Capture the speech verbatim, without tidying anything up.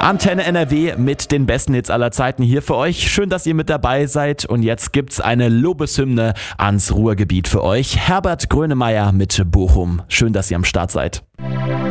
Antenne N R W mit den besten Hits aller Zeiten hier für euch. Schön, dass ihr mit dabei seid. Und jetzt gibt's eine Lobeshymne ans Ruhrgebiet für euch. Herbert Grönemeyer mit Bochum. Schön, dass ihr am Start seid.